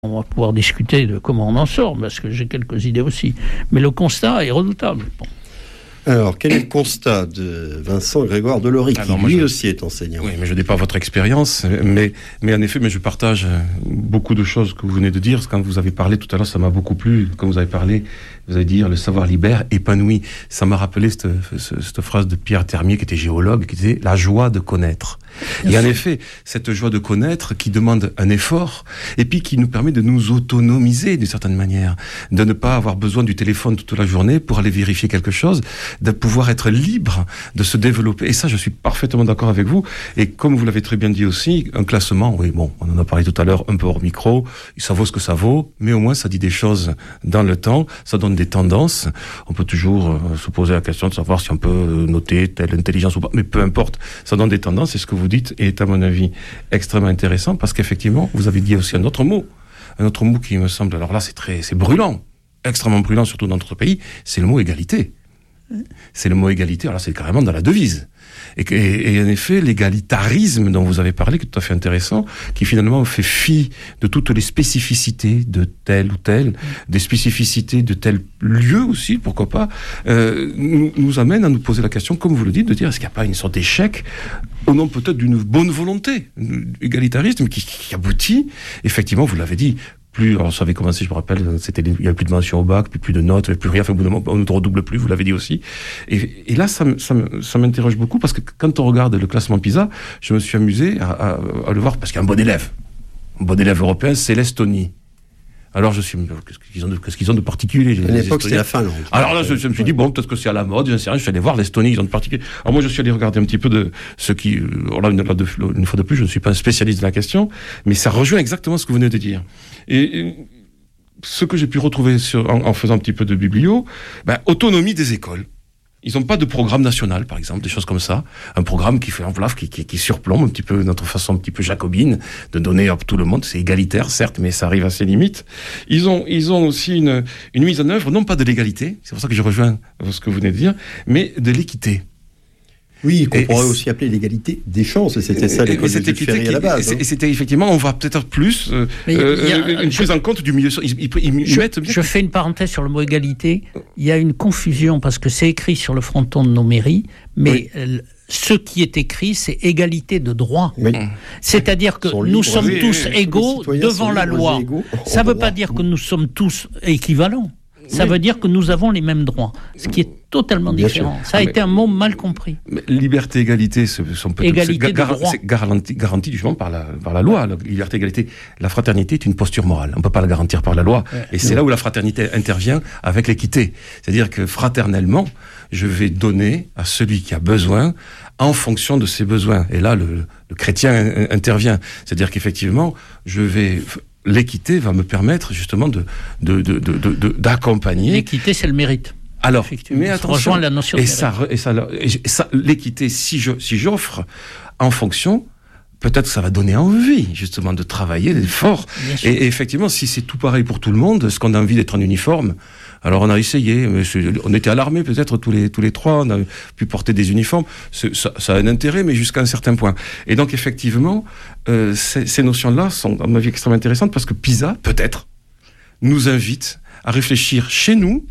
On va pouvoir discuter de comment on en sort, parce que j'ai quelques idées aussi. Mais le constat est redoutable. Bon. Alors, quel est le constat de Vincent Grégoire Delory, qui lui aussi est enseignant? Oui, mais je n'ai pas votre expérience, mais en effet, je partage beaucoup de choses que vous venez de dire. Quand vous avez parlé tout à l'heure, ça m'a beaucoup plu. Quand vous avez parlé, vous avez dit le savoir libère, épanoui. Ça m'a rappelé cette phrase de Pierre Termier, qui était géologue, qui disait la joie de connaître. Et en effet, cette joie de connaître qui demande un effort, et puis qui nous permet de nous autonomiser d'une certaine manière, de ne pas avoir besoin du téléphone toute la journée pour aller vérifier quelque chose, de pouvoir être libre, de se développer. Et ça, je suis parfaitement d'accord avec vous. Et comme vous l'avez très bien dit aussi, un classement, oui, bon, on en a parlé tout à l'heure, un peu hors micro, ça vaut ce que ça vaut, mais au moins ça dit des choses dans le temps, ça donne des tendances. On peut toujours se poser la question de savoir si on peut noter telle intelligence ou pas, mais peu importe, ça donne des tendances. Et ce que vous dites est, à mon avis, extrêmement intéressant, parce qu'effectivement, vous avez dit aussi un autre mot qui me semble, alors là, c'est brûlant, extrêmement brûlant, surtout dans notre pays, c'est le mot égalité. C'est le mot égalité, alors c'est carrément dans la devise. Et en effet, l'égalitarisme dont vous avez parlé, qui est tout à fait intéressant, qui finalement fait fi de toutes les spécificités de tel ou tel, des spécificités de tel lieu aussi, pourquoi pas, nous amène à nous poser la question, comme vous le dites, de dire est-ce qu'il n'y a pas une sorte d'échec au nom peut-être d'une bonne volonté égalitarisme qui aboutit, effectivement, vous l'avez dit, plus, alors ça avait commencé, je me rappelle, il y avait plus de mentions au bac, plus de notes, plus rien, enfin, au bout d'un moment, on ne redouble plus, vous l'avez dit aussi. Et là, ça m'interroge beaucoup, parce que quand on regarde le classement PISA, je me suis amusé à le voir, parce qu'il y a un bon élève européen, c'est l'Estonie. Alors je suis, qu'est-ce qu'ils ont de particulier? À l'époque, c'était la Finlande. Alors là, je me suis dit, bon, peut-être que c'est à la mode, je ne sais rien, je suis allé voir l'Estonie, ils ont de particulier. Alors moi, je suis allé regarder un petit peu de ce qui, là, une fois de plus, je ne suis pas un spécialiste de la question, mais ça rejoint exactement ce que vous venez de dire. Et ce que j'ai pu retrouver en faisant un petit peu de biblio, autonomie des écoles. Ils n'ont pas de programme national, par exemple, des choses comme ça. Un programme qui fait qui surplombe un petit peu notre façon un petit peu jacobine de donner à tout le monde. C'est égalitaire, certes, mais ça arrive à ses limites. Ils ont aussi une mise en œuvre, non pas de l'égalité, c'est pour ça que je rejoins ce que vous venez de dire, mais de l'équité. Oui, qu'on pourrait aussi appeler l'égalité des chances, et c'était ça l'école de Jules Ferry à la base. Et c'était effectivement, on va peut-être plus une prise en compte du milieu. Je fais une parenthèse sur le mot égalité. Il y a une confusion, parce que c'est écrit sur le fronton de nos mairies, mais ce qui est écrit, c'est égalité de droit. Oui. C'est-à-dire que nous sommes tous égaux devant la loi. Ça ne veut pas dire que nous sommes tous équivalents. Ça veut dire que nous avons les mêmes droits, ce qui est totalement différent. Ça a été un mot mal compris. Mais liberté, égalité, sont égalité de droit. C'est garanti justement par la loi. La liberté, égalité. La fraternité est une posture morale. On ne peut pas la garantir par la loi. Et c'est là où la fraternité intervient avec l'équité. C'est-à-dire que fraternellement, je vais donner à celui qui a besoin en fonction de ses besoins. Et là, le chrétien intervient. C'est-à-dire qu'effectivement, l'équité va me permettre justement d'accompagner. L'équité, c'est le mérite. Alors, mais attention, la notion de ça, l'équité, si j'offre en fonction, peut-être que ça va donner envie justement de travailler, d'effort. Et effectivement, si c'est tout pareil pour tout le monde, est-ce qu'on a envie d'être en uniforme? Alors on a essayé, mais on était à l'armée peut-être tous les trois, on a pu porter des uniformes, ça a un intérêt, mais jusqu'à un certain point. Et donc effectivement, ces notions-là sont à mon avis extrêmement intéressantes, parce que PISA, peut-être, nous invite à réfléchir chez nous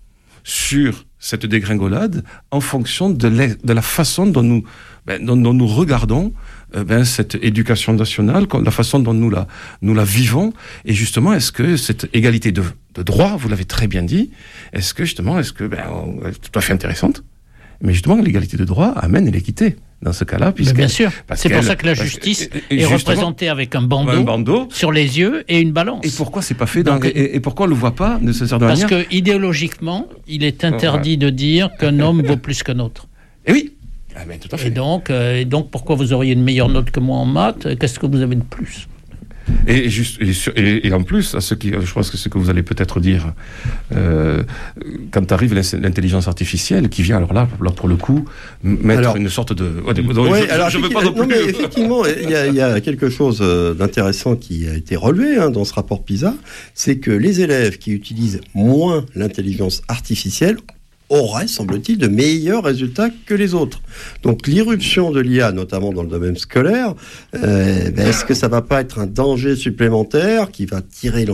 sur cette dégringolade en fonction de la façon dont nous regardons cette éducation nationale, la façon dont nous la vivons. Et justement, est-ce que cette égalité de droit, vous l'avez très bien dit, est-ce que elle est tout à fait intéressante, mais justement l'égalité de droit amène l'équité dans ce cas-là, puisque bien sûr, c'est pour ça que la justice est représentée avec un bandeau sur les yeux et une balance. Et pourquoi c'est pas fait et pourquoi on le voit pas de cette manière? Parce que idéologiquement, il est interdit de dire qu'un homme vaut plus qu'un autre. Et oui. Tout à fait. Et donc, pourquoi vous auriez une meilleure note que moi en maths? Qu'est-ce que vous avez de plus? Et en plus, je pense que ce que vous allez peut-être dire, quand arrive l'intelligence artificielle qui vient, alors là pour le coup, mettre une sorte de... mais effectivement, il y a quelque chose d'intéressant qui a été relevé dans ce rapport PISA, c'est que les élèves qui utilisent moins l'intelligence artificielle aurait, semble-t-il, de meilleurs résultats que les autres. Donc l'irruption de l'IA, notamment dans le domaine scolaire, est-ce que ça va pas être un danger supplémentaire qui va tirer